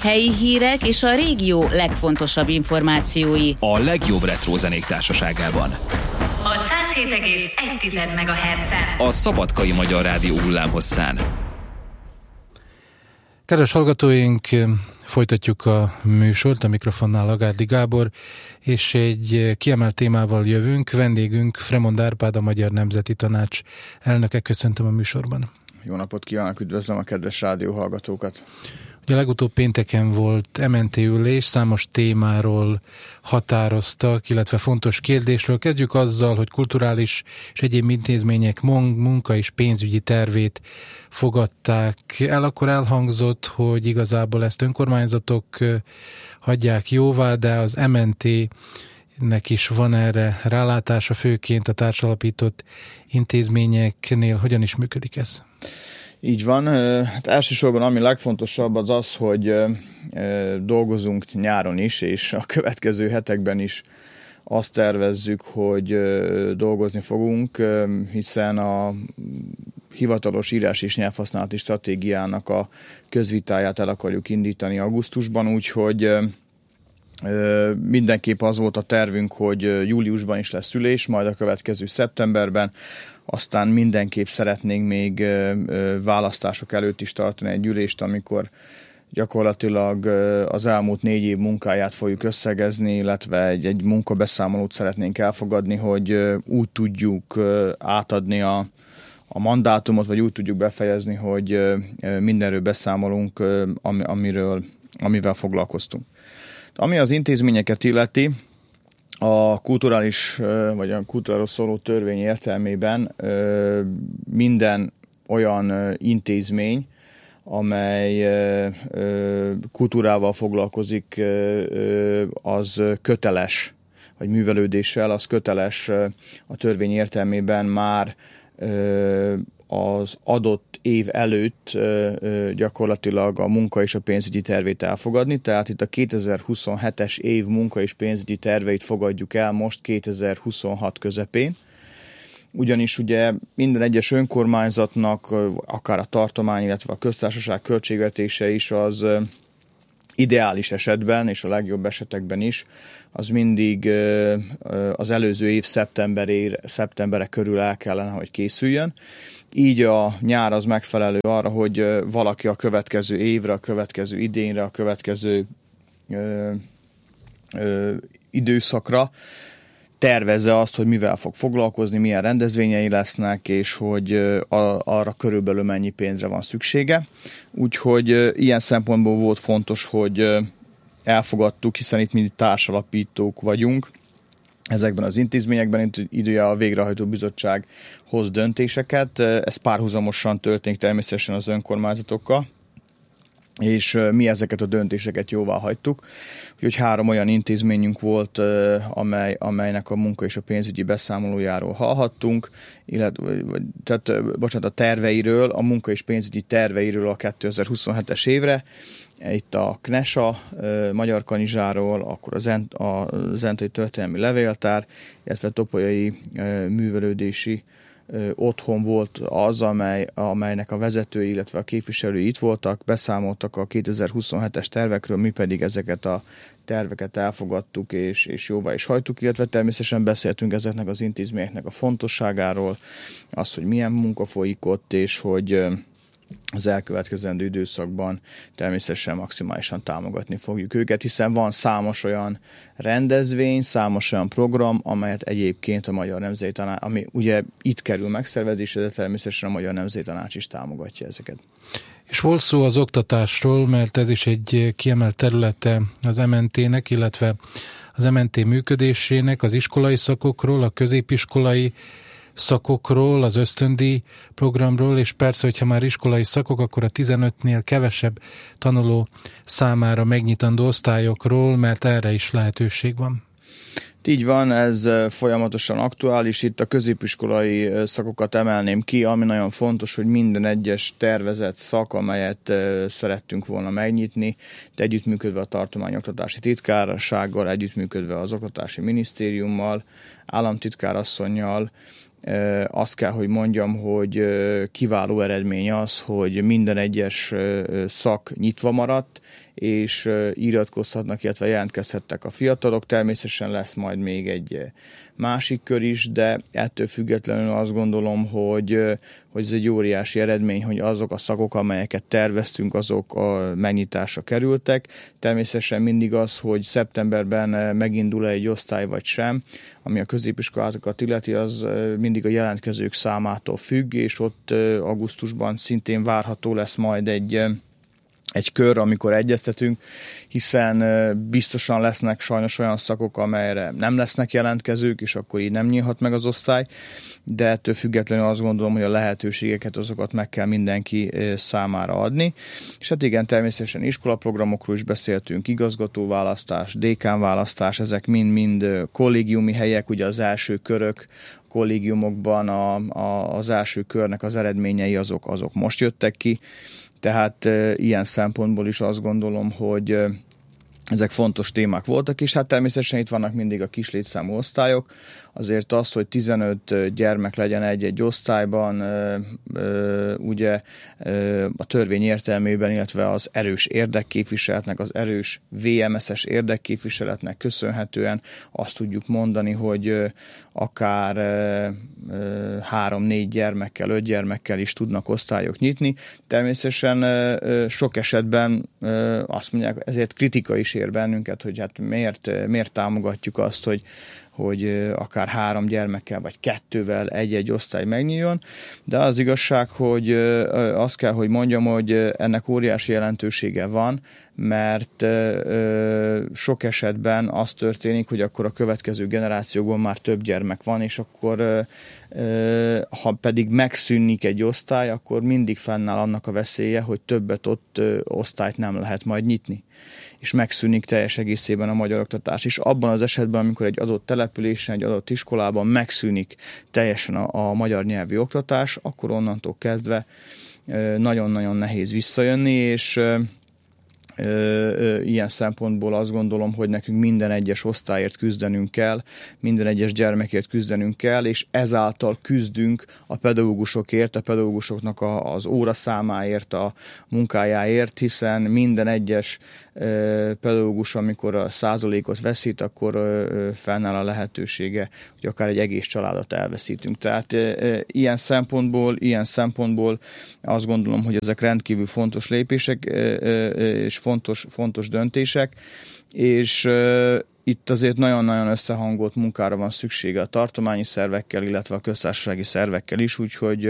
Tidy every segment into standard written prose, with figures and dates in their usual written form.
helyi hírek és a régió legfontosabb információi. A legjobb retro zenék társaságában. A 107,1 MHz-en. A Szabadkai Magyar Rádió hullámhosszán. Kedves hallgatóink, folytatjuk a műsort, a mikrofonnál Agárdi Gábor, és egy kiemelt témával jövünk. Vendégünk Fremond Árpád, a Magyar Nemzeti Tanács elnöke. Köszöntöm a műsorban. Jó napot kívánok, üdvözlöm a kedves rádióhallgatókat. Ugye legutóbb pénteken volt MNT ülés, számos témáról határoztak, illetve fontos kérdésről. Kezdjük azzal, hogy kulturális és egyéb intézmények munka- és pénzügyi tervét fogadták el. Akkor elhangzott, hogy igazából ezt önkormányzatok hagyják jóvá, de az MNT-nek is van erre rálátása, főként a társalapított intézményeknél. Hogyan is működik ez? Így van. Hát elsősorban ami legfontosabb az az, hogy dolgozunk nyáron is, és a következő hetekben is azt tervezzük, hogy dolgozni fogunk, hiszen a hivatalos írás és nyelvhasználati stratégiának a közvitáját el akarjuk indítani augusztusban, úgyhogy mindenképp az volt a tervünk, hogy júliusban is lesz ülés, majd a következő szeptemberben, aztán mindenképp szeretnénk még választások előtt is tartani egy ülést, amikor gyakorlatilag az elmúlt 4 év munkáját fogjuk összegezni, illetve egy munkabeszámolót szeretnénk elfogadni, hogy úgy tudjuk átadni a mandátumot, vagy úgy tudjuk befejezni, hogy mindenről beszámolunk, amivel foglalkoztunk. Ami az intézményeket illeti, a kulturális, vagy a kultúráról szóló törvény értelmében minden olyan intézmény, amely kultúrával foglalkozik, az köteles, vagy művelődéssel, az köteles a törvény értelmében már az adott év előtt gyakorlatilag a munka és a pénzügyi tervét elfogadni, tehát itt a 2027-es év munka és pénzügyi terveit fogadjuk el most 2026 közepén. Ugyanis ugye minden egyes önkormányzatnak, akár a tartomány, illetve a köztársaság költségvetése is az ideális esetben, és a legjobb esetekben is, az mindig az előző év szeptembere körül el kellene, hogy készüljön. Így a nyár az megfelelő arra, hogy valaki a következő évre, a következő idénre, a következő időszakra tervezze azt, hogy mivel fog foglalkozni, milyen rendezvényei lesznek, és hogy arra körülbelül mennyi pénzre van szüksége. Úgyhogy ilyen szempontból volt fontos, hogy elfogadtuk, hiszen itt mindig társalapítók vagyunk ezekben az intézményekben, idője a végrehajtó bizottság hoz döntéseket. Ez párhuzamosan történik természetesen az önkormányzatokkal, és mi ezeket a döntéseket jóvá hagytuk. Úgyhogy 3 olyan intézményünk volt, amelynek a munka és a pénzügyi beszámolójáról hallhattunk, a terveiről, a munka és pénzügyi terveiről a 2027-es évre. Itt a KNESA, Magyar Kanizsáról, akkor a Zentai Történelmi Levéltár, illetve Topolyai Művelődési Otthon volt az, amelynek a vezetői, illetve a képviselői itt voltak, beszámoltak a 2027-es tervekről, mi pedig ezeket a terveket elfogadtuk és jóvá is hagytuk, illetve természetesen beszéltünk ezeknek az intézményeknek a fontosságáról, az, hogy milyen munka folyik ott, és hogy az elkövetkezendő időszakban természetesen maximálisan támogatni fogjuk őket, hiszen van számos olyan rendezvény, számos olyan program, amelyet egyébként a Magyar Nemzeti Tanács, ami ugye itt kerül megszervezésre, de természetesen a Magyar Nemzeti Tanács is támogatja ezeket. És volt szó az oktatásról, mert ez is egy kiemelt területe az MNT-nek, illetve az MNT működésének, az iskolai szakokról, a középiskolai szakokról, az ösztöndíj programról, és persze, hogyha már iskolai szakok, akkor a 15-nél kevesebb tanuló számára megnyitandó osztályokról, mert erre is lehetőség van. Így van, ez folyamatosan aktuális. Itt a középiskolai szakokat emelném ki, ami nagyon fontos, hogy minden egyes tervezett szak, amelyet szerettünk volna megnyitni, de együttműködve a tartományoktatási titkársággal, együttműködve az oktatási minisztériummal, államtitkárasszonnyal, azt kell, hogy mondjam, hogy kiváló eredmény az, hogy minden egyes szak nyitva maradt, és iratkozhatnak, illetve jelentkezhettek a fiatalok. Természetesen lesz majd még egy másik kör is, de ettől függetlenül azt gondolom, hogy ez egy óriási eredmény, hogy azok a szakok, amelyeket terveztünk, azok a megnyitásra kerültek. Természetesen mindig az, hogy szeptemberben megindul egy osztály vagy sem, ami a középiskolákat illeti, az mindig a jelentkezők számától függ, és ott augusztusban szintén várható lesz majd egy kör, amikor egyeztetünk, hiszen biztosan lesznek sajnos olyan szakok, amelyre nem lesznek jelentkezők, és akkor így nem nyílhat meg az osztály, de ettől függetlenül azt gondolom, hogy a lehetőségeket azokat meg kell mindenki számára adni. És hát igen, természetesen iskolaprogramokról is beszéltünk, igazgatóválasztás, dékánválasztás, ezek mind-mind kollégiumi helyek, ugye az első körök, kollégiumokban az első körnek az eredményei azok most jöttek ki, tehát ilyen szempontból is azt gondolom, hogy ezek fontos témák voltak, és hát természetesen itt vannak mindig a kis létszámú osztályok, azért az, hogy 15 gyermek legyen egy osztályban, ugye a törvény értelmében, illetve az erős érdekképviseletnek, az erős VMS-es érdekképviseletnek köszönhetően azt tudjuk mondani, hogy akár 3-4 gyermekkel, 5 gyermekkel is tudnak osztályok nyitni. Természetesen sok esetben azt mondják, ezért kritika is ér bennünket, hogy hát miért támogatjuk azt, hogy akár 3 gyermekkel vagy 2-vel egy-egy osztály megnyíljon, de az igazság, hogy azt kell, hogy mondjam, hogy ennek óriási jelentősége van, mert sok esetben az történik, hogy akkor a következő generációban már több gyermek van, és akkor ha pedig megszűnik egy osztály, akkor mindig fennáll annak a veszélye, hogy többet ott osztályt nem lehet majd nyitni, és megszűnik teljes egészében a magyar oktatás. És abban az esetben, amikor egy adott településen, egy adott iskolában megszűnik teljesen a magyar nyelvi oktatás, akkor onnantól kezdve nagyon-nagyon nehéz visszajönni, és ilyen szempontból azt gondolom, hogy nekünk minden egyes osztályért küzdenünk kell, minden egyes gyermekért küzdenünk kell, és ezáltal küzdünk a pedagógusokért, a pedagógusoknak az óraszámáért, a munkájáért, hiszen minden egyes pedagógus, amikor a százalékot veszít, akkor fennáll a lehetősége, hogy akár egy egész családot elveszítünk. Tehát ilyen szempontból azt gondolom, hogy ezek rendkívül fontos lépések, és fontos döntések, és itt azért nagyon-nagyon összehangolt munkára van szüksége a tartományi szervekkel, illetve a köztársasági szervekkel is, úgyhogy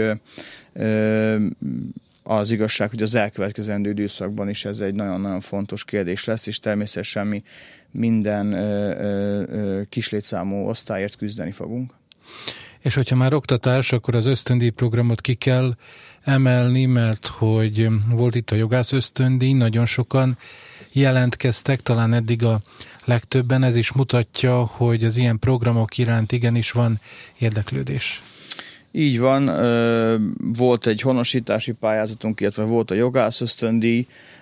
az igazság, hogy az elkövetkezendő időszakban is ez egy nagyon-nagyon fontos kérdés lesz, és természetesen mi minden kislétszámú osztályért küzdeni fogunk. És hogyha már oktatás, akkor az ösztöndíj programot ki kell emelni, mert hogy volt itt a jogász ösztöndíj, nagyon sokan jelentkeztek, talán eddig a legtöbben, ez is mutatja, hogy az ilyen programok iránt igenis van érdeklődés. Így van, volt egy honosítási pályázatunk, illetve volt a jogász ösztöndíj,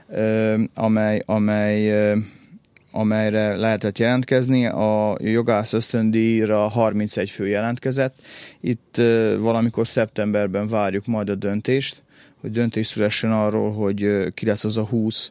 amelyre lehetett jelentkezni. A jogász ösztöndíjra 31 fő jelentkezett. Itt valamikor szeptemberben várjuk majd a döntést, hogy döntés szülessen arról, hogy ki lesz az a 20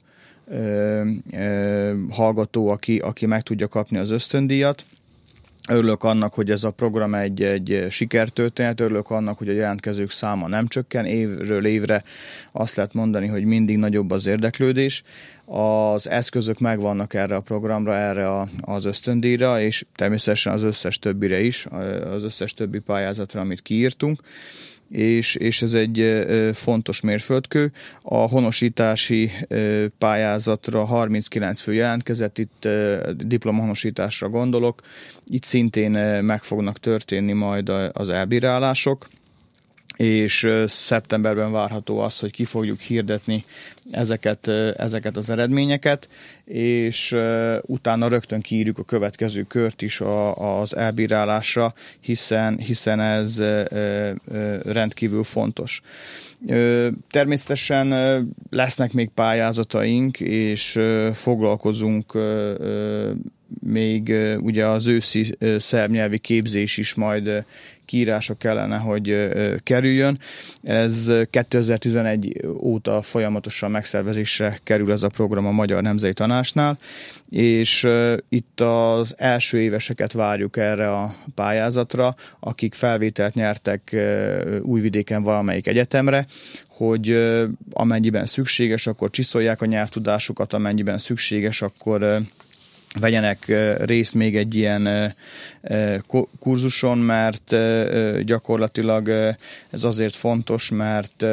hallgató, aki meg tudja kapni az ösztöndíjat. Örülök annak, hogy ez a program egy sikertörténet, örülök annak, hogy a jelentkezők száma nem csökken, évről évre azt lehet mondani, hogy mindig nagyobb az érdeklődés. Az eszközök megvannak erre a programra, erre az ösztöndíjra, és természetesen az összes többire is, az összes többi pályázatra, amit kiírtunk. És ez egy fontos mérföldkő. A honosítási pályázatra 39 fő jelentkezett, itt diplomahonosításra gondolok. Itt szintén meg fognak történni majd az elbírálások, és szeptemberben várható az, hogy ki fogjuk hirdetni ezeket az eredményeket, és utána rögtön kiírjuk a következő kört is az elbírálásra, hiszen ez rendkívül fontos. Természetesen lesznek még pályázataink, és foglalkozunk még ugye az őszi szerb nyelvi képzés is majd kiírásra kellene, hogy kerüljön. Ez 2011 óta folyamatosan megszervezésre kerül ez a program a Magyar Nemzeti Tanácsnál, és itt az első éveseket várjuk erre a pályázatra, akik felvételt nyertek Újvidéken valamelyik egyetemre, hogy amennyiben szükséges, akkor csiszolják a nyelvtudásukat, amennyiben szükséges, akkor vegyenek részt még egy ilyen kurzuson, mert gyakorlatilag ez azért fontos, mert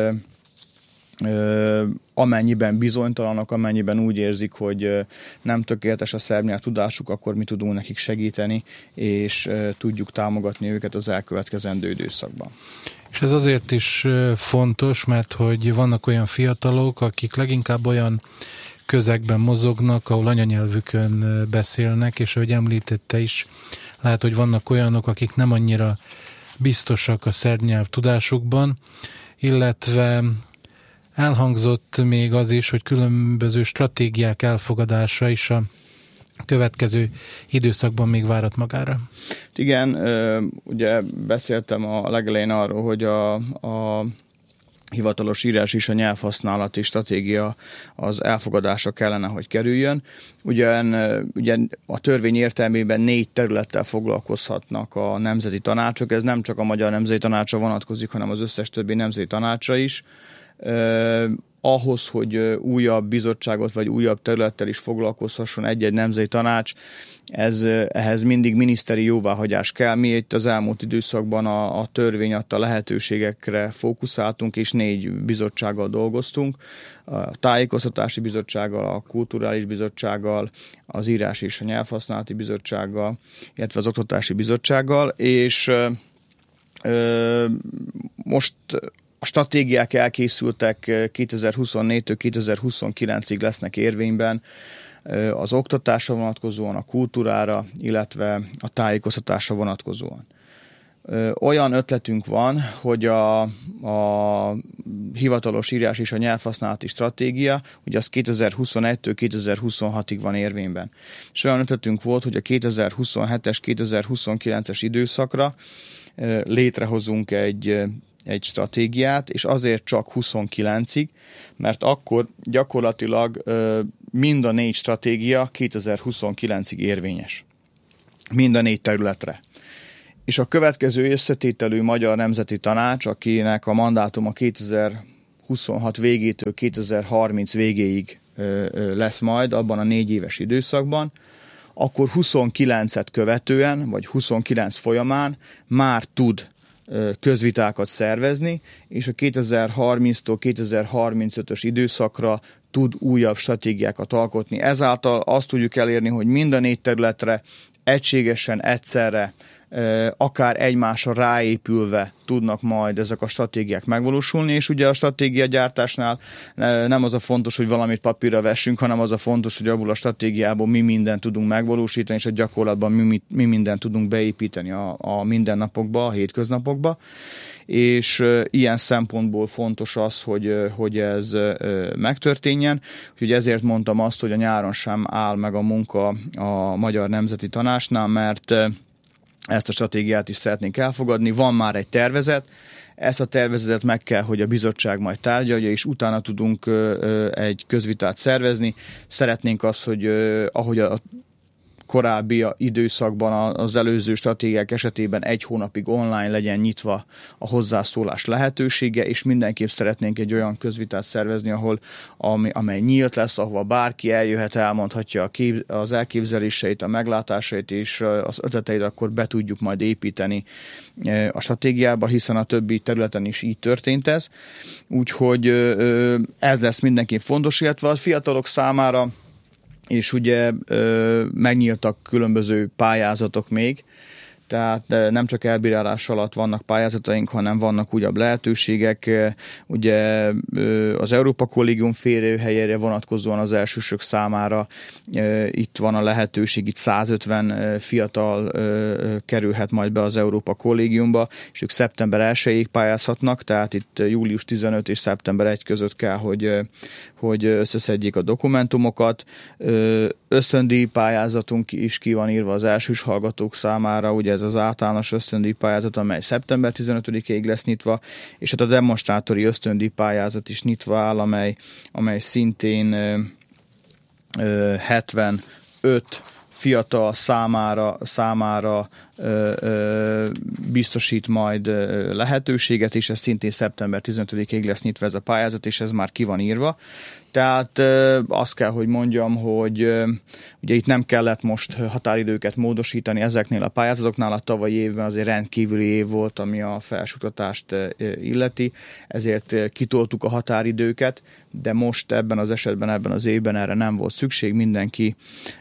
amennyiben bizonytalanok, amennyiben úgy érzik, hogy nem tökéletes a szerb nyelvtudásuk, akkor mi tudunk nekik segíteni, és tudjuk támogatni őket az elkövetkezendő időszakban. És ez azért is fontos, mert hogy vannak olyan fiatalok, akik leginkább olyan közegben mozognak, ahol anyanyelvükön beszélnek, és ahogy említette is, lehet, hogy vannak olyanok, akik nem annyira biztosak a szerb nyelv tudásukban, illetve elhangzott még az is, hogy különböző stratégiák elfogadása is a következő időszakban még várat magára. Igen, ugye beszéltem a legelején arról, hogy a hivatalos írás is a nyelvhasználati stratégia az elfogadásra kellene, hogy kerüljön. Ugye a törvény értelmében 4 területtel foglalkozhatnak a nemzeti tanácsok. Ez nem csak a Magyar Nemzeti Tanácsra vonatkozik, hanem az összes többi nemzeti tanácsra is. Ahhoz, hogy újabb bizottságot vagy újabb területtel is foglalkozhasson egy-egy nemzeti tanács, ehhez mindig miniszteri jóváhagyás kell. Mi itt az elmúlt időszakban a törvény adta lehetőségekre fókuszáltunk, és 4 bizottsággal dolgoztunk. A tájékoztatási bizottsággal, a kulturális bizottsággal, az írás és a nyelvhasználati bizottsággal, illetve az oktatási bizottsággal, és most a stratégiák elkészültek, 2024-től 2029-ig lesznek érvényben az oktatásra vonatkozóan, a kultúrára, illetve a tájékoztatásra vonatkozóan. Olyan ötletünk van, hogy a hivatalos írás és a nyelvhasználati stratégia, ugye az 2021-től 2026-ig van érvényben. És olyan ötletünk volt, hogy a 2027-es, 2029-es időszakra létrehozunk egy stratégiát, és azért csak 29-ig, mert akkor gyakorlatilag mind a 4 stratégia 2029-ig érvényes. Mind a 4 területre. És a következő összetételű Magyar Nemzeti Tanács, akinek a mandátuma 2026 végétől 2030 végéig lesz majd abban a 4 éves időszakban, akkor 29-et követően, vagy 29 folyamán már tud közvitákat szervezni, és a 2030-tól 2035-ös időszakra tud újabb stratégiákat alkotni. Ezáltal azt tudjuk elérni, hogy mind a 4 területre egységesen, egyszerre, akár egymásra ráépülve tudnak majd ezek a stratégiák megvalósulni, és ugye a stratégiagyártásnál nem az a fontos, hogy valamit papírra vessünk, hanem az a fontos, hogy abból a stratégiából mi mindent tudunk megvalósítani, és a gyakorlatban mi mindent tudunk beépíteni a mindennapokba, a hétköznapokba, és ilyen szempontból fontos az, hogy ez megtörténjen. Úgyhogy ezért mondtam azt, hogy a nyáron sem áll meg a munka a Magyar Nemzeti Tanácsnál, mert ezt a stratégiát is szeretnénk elfogadni. Van már egy tervezet, ezt a tervezetet meg kell, hogy a bizottság majd tárgyalja, és utána tudunk egy közvitát szervezni. Szeretnénk azt, hogy ahogy a korábbi időszakban az előző stratégiák esetében 1 hónapig online legyen nyitva a hozzászólás lehetősége, és mindenképp szeretnénk egy olyan közvitát szervezni, amely nyílt lesz, ahova bárki eljöhet, elmondhatja az elképzeléseit, a meglátásait és az ötleteit, akkor be tudjuk majd építeni a stratégiába, hiszen a többi területen is így történt ez. Úgyhogy ez lesz mindenképp fontos, illetve a fiatalok számára, és ugye megnyíltak különböző pályázatok még, tehát nem csak elbírálás alatt vannak pályázataink, hanem vannak újabb lehetőségek. Ugye az Európa Kollégium férőhelyére vonatkozóan az elsősök számára itt van a lehetőség, itt 150 fiatal kerülhet majd be az Európa Kollégiumba, és ők szeptember 1-ig pályázhatnak, tehát itt július 15 és szeptember 1 között kell, hogy összeszedjék a dokumentumokat. Ösztöndíj pályázatunk is ki van írva az elsős hallgatók számára, ugye ez az általános ösztöndíj pályázat, amely szeptember 15-ig lesz nyitva, és hát a demonstrátori ösztöndíj pályázat is nyitva áll, amely szintén 75 fiatal számára biztosít majd lehetőséget, és ez szintén szeptember 15-ig lesz nyitva ez a pályázat, és ez már ki van írva. Tehát azt kell, hogy mondjam, hogy ugye itt nem kellett most határidőket módosítani ezeknél a pályázatoknál, a tavalyi évben azért rendkívüli év volt, ami a felsőoktatást illeti, ezért kitoltuk a határidőket, de most ebben az esetben, ebben az évben erre nem volt szükség, mindenki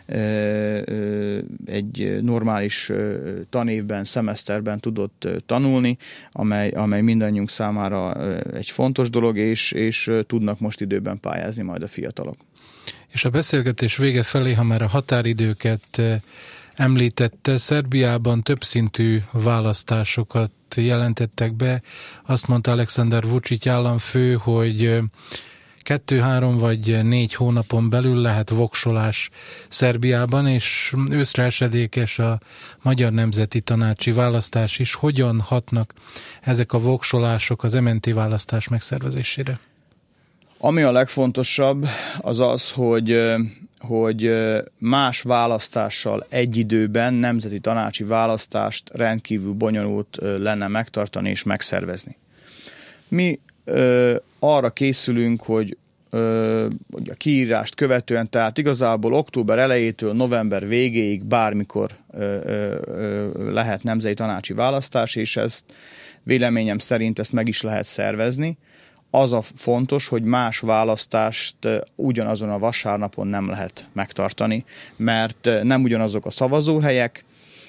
egy normális tanévben, szemeszterben tudott tanulni, amely mindannyiunk számára egy fontos dolog, és tudnak most időben pályázni majd a fiatalok. És a beszélgetés vége felé, ha már a határidőket említette, Szerbiában többszintű választásokat jelentettek be. Azt mondta Aleksandar Vučić államfő, hogy 2-3 vagy 4 hónapon belül lehet voksolás Szerbiában, és őszre esedékes a Magyar Nemzeti Tanácsi választás is. Hogyan hatnak ezek a voksolások az MNT választás megszervezésére? Ami a legfontosabb, az az, hogy más választással egy időben nemzeti tanácsi választást rendkívül bonyolult lenne megtartani és megszervezni. Mi arra készülünk, hogy a kiírást követően, tehát igazából október elejétől november végéig bármikor lehet nemzeti tanácsi választás, és ezt véleményem szerint ezt meg is lehet szervezni. Az a fontos, hogy más választást ugyanazon a vasárnapon nem lehet megtartani, mert nem ugyanazok a szavazóhelyek,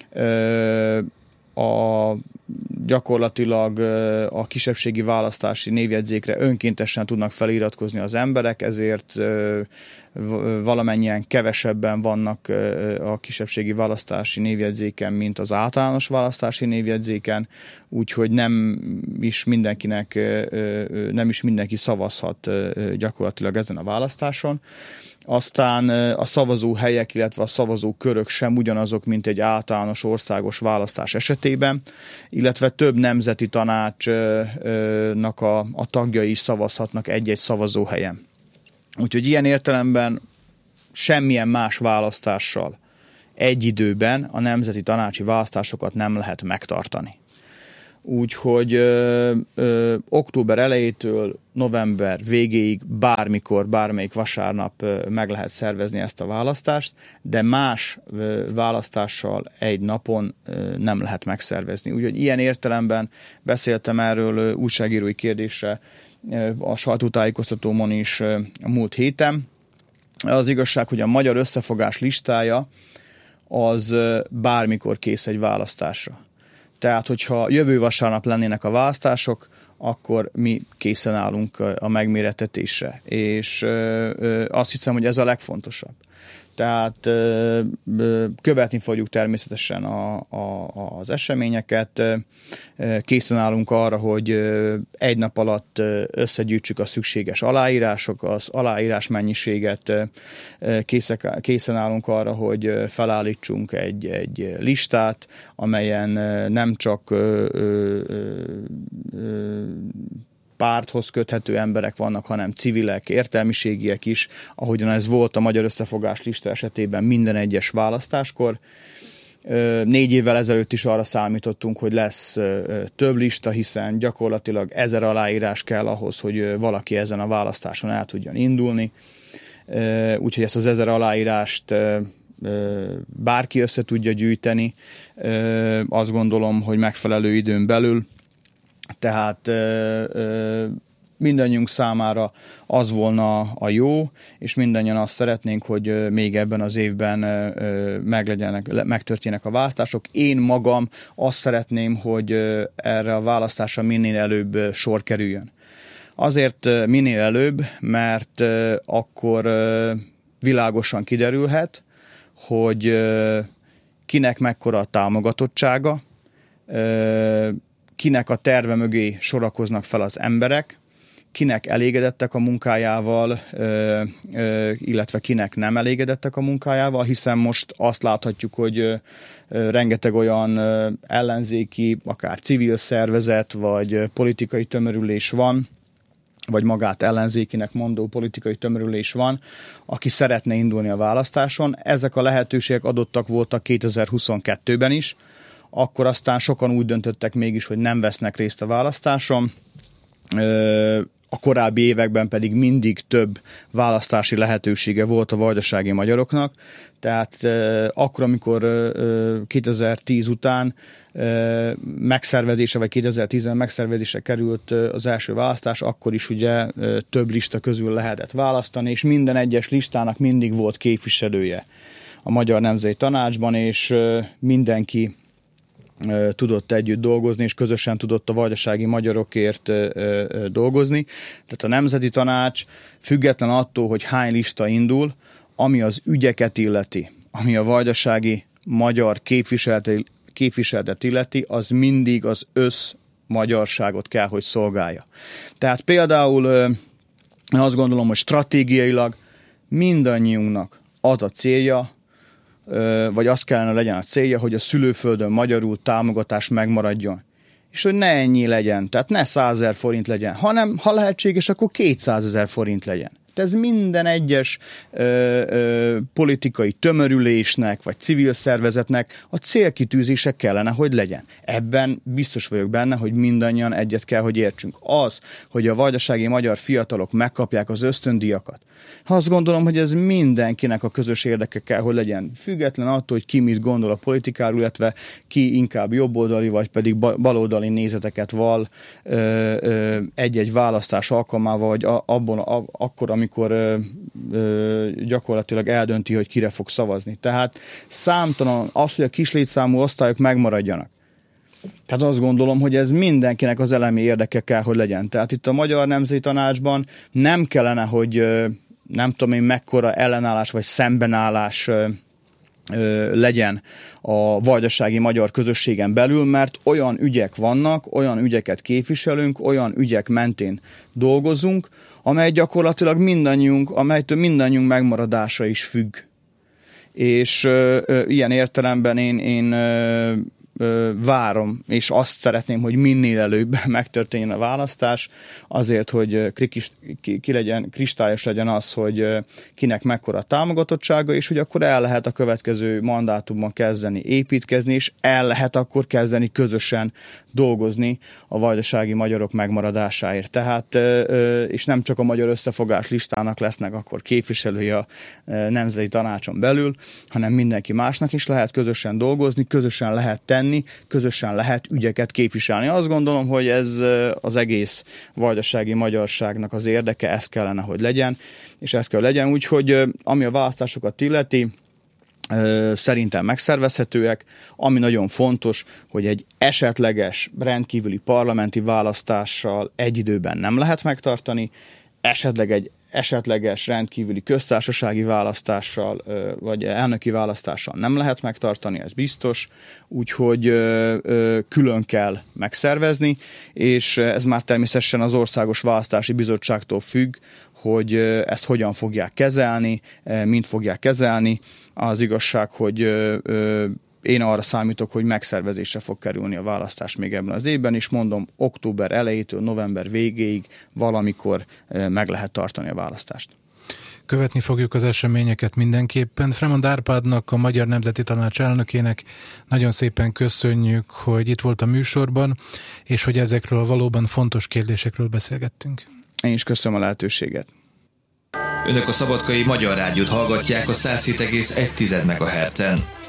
gyakorlatilag a kisebbségi választási névjegyzékre önkéntesen tudnak feliratkozni az emberek, ezért valamennyien kevesebben vannak a kisebbségi választási névjegyzéken, mint az általános választási névjegyzéken, úgyhogy nem is mindenki szavazhat gyakorlatilag ezen a választáson. Aztán a szavazóhelyek, illetve a szavazókörök sem ugyanazok, mint egy általános országos választás esetében, illetve több nemzeti tanácsnak a tagjai is szavazhatnak egy-egy szavazóhelyen. Úgyhogy ilyen értelemben semmilyen más választással egy időben a nemzeti tanácsi választásokat nem lehet megtartani. Úgyhogy október elejétől november végéig bármikor, bármelyik vasárnap meg lehet szervezni ezt a választást, de más választással egy napon nem lehet megszervezni. Úgyhogy ilyen értelemben beszéltem erről újságírói kérdésre a sajtótájékoztatómon is a múlt héten. Az igazság, hogy a Magyar Összefogás listája az bármikor kész egy választásra. Tehát, hogyha jövő vasárnap lennének a választások, akkor mi készen állunk a megmérettetésre. És azt hiszem, hogy ez a legfontosabb. Tehát követni fogjuk természetesen az eseményeket, készen állunk arra, hogy egy nap alatt összegyűjtsük a szükséges aláírások, az aláírás mennyiséget, készen állunk arra, hogy felállítsunk egy listát, amelyen nem csak párthoz köthető emberek vannak, hanem civilek, értelmiségiek is, ahogyan ez volt a Magyar Összefogás lista esetében minden egyes választáskor. 4 évvel ezelőtt is arra számítottunk, hogy lesz több lista, hiszen gyakorlatilag 1000 aláírás kell ahhoz, hogy valaki ezen a választáson el tudjon indulni. Úgyhogy ezt az 1000 aláírást bárki össze tudja gyűjteni. Azt gondolom, hogy megfelelő időn belül. Tehát mindannyiunk számára az volna a jó, és mindannyian azt szeretnénk, hogy még ebben az évben megtörténjenek a választások. Én magam azt szeretném, hogy erre a választásra minél előbb sor kerüljön. Azért minél előbb, mert akkor világosan kiderülhet, hogy kinek mekkora a támogatottsága, kinek a terve mögé sorakoznak fel az emberek, kinek elégedettek a munkájával, illetve kinek nem elégedettek a munkájával, hiszen most azt láthatjuk, hogy rengeteg olyan ellenzéki, akár civil szervezet, vagy politikai tömörülés van, vagy magát ellenzékinek mondó politikai tömörülés van, aki szeretne indulni a választáson. Ezek a lehetőségek adottak voltak 2022-ben is, akkor aztán sokan úgy döntöttek mégis, hogy nem vesznek részt a választáson. A korábbi években pedig mindig több választási lehetősége volt a vajdasági magyaroknak, tehát akkor, amikor 2010 után megszervezése, vagy 2010-ben megszervezésre került az első választás, akkor is ugye több lista közül lehetett választani, és minden egyes listának mindig volt képviselője a Magyar Nemzeti Tanácsban, és mindenki tudott együtt dolgozni, és közösen tudott a vajdasági magyarokért dolgozni. Tehát a Nemzeti Tanács független attól, hogy hány lista indul, ami az ügyeket illeti, ami a vajdasági magyar képviseletet illeti, az mindig az összmagyarságot kell, hogy szolgálja. Tehát például én azt gondolom, hogy stratégiailag mindannyiunknak az a célja, vagy az kellene legyen a célja, hogy a szülőföldön magyarul támogatás megmaradjon. És hogy ne ennyi legyen, tehát ne 100 000 forint legyen, hanem ha lehetséges, akkor 200 000 forint legyen. Ez minden egyes politikai tömörülésnek, vagy civil szervezetnek a célkitűzése kellene, hogy legyen. Ebben biztos vagyok benne, hogy mindannyian egyet kell, hogy értsünk. Az, hogy a vajdasági magyar fiatalok megkapják az ösztöndíjakat, azt gondolom, hogy ez mindenkinek a közös érdeke kell, hogy legyen. Független attól, hogy ki mit gondol a politikáról, illetve ki inkább jobboldali, vagy pedig baloldali nézeteket val egy-egy választás alkalmával, vagy akkor, amikor gyakorlatilag eldönti, hogy kire fog szavazni. Tehát számtalan az, hogy a kislétszámú osztályok megmaradjanak. Tehát azt gondolom, hogy ez mindenkinek az elemi érdeke kell, hogy legyen. Tehát itt a Magyar Nemzeti Tanácsban nem kellene, hogy nem tudom én mekkora ellenállás vagy szembenállás legyen a vajdasági magyar közösségen belül, mert olyan ügyek vannak, olyan ügyeket képviselünk, olyan ügyek mentén dolgozunk, amely gyakorlatilag amelytől mindannyiunk megmaradása is függ. És ilyen értelemben én várom, és azt szeretném, hogy minél előbb megtörténjen a választás, azért, hogy kristályos legyen az, hogy kinek mekkora támogatottsága, és hogy akkor el lehet a következő mandátumban kezdeni építkezni, és el lehet akkor kezdeni közösen dolgozni a vajdasági magyarok megmaradásáért. Tehát, és nem csak a Magyar Összefogás listának lesznek akkor képviselői a Nemzeti Tanácson belül, hanem mindenki másnak is lehet közösen dolgozni, közösen lehet tenni, közösen lehet ügyeket képviselni. Azt gondolom, hogy ez az egész vajdasági magyarságnak az érdeke, ez kellene, hogy legyen, és ez kell legyen. Úgyhogy ami a választásokat illeti, szerintem megszervezhetőek. Ami nagyon fontos, hogy egy esetleges rendkívüli parlamenti választással egy időben nem lehet megtartani, egy esetleges rendkívüli köztársasági választással, vagy elnöki választással nem lehet megtartani, ez biztos, úgyhogy külön kell megszervezni, és ez már természetesen az Országos Választási Bizottságtól függ, hogy ezt hogyan fogják kezelni, mint fogják kezelni. Az igazság, hogy én arra számítok, hogy megszervezésre fog kerülni a választás még ebben az évben, és mondom, október elejétől november végéig valamikor meg lehet tartani a választást. Követni fogjuk az eseményeket mindenképpen. Fremond Árpádnak, a Magyar Nemzeti Tanács elnökének nagyon szépen köszönjük, hogy itt volt a műsorban, és hogy ezekről a valóban fontos kérdésekről beszélgettünk. Én is köszönöm a lehetőséget. Önök a Szabadkai Magyar Rádiót hallgatják a 107,1 MHz-en.